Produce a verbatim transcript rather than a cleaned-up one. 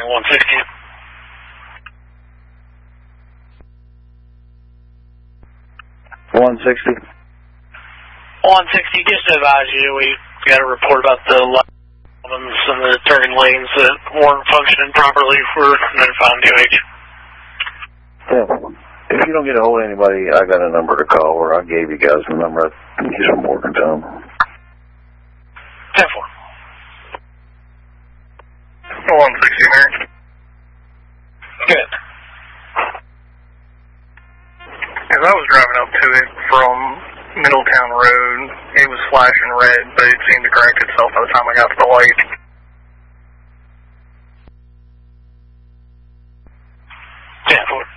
Calling one sixty. one sixty. one sixty, just to advise you, we got a report about the problems and the turning lanes that weren't functioning properly for notifying D O H. Yeah. If you don't get a hold of anybody, I got a number to call, or I gave you guys the number. I think he's from Morgantown. ten four. one sixty, Mary. Good. As I was driving up to it from Middletown Road, it was flashing red, but it seemed to correct itself by the time I got to the light. ten four.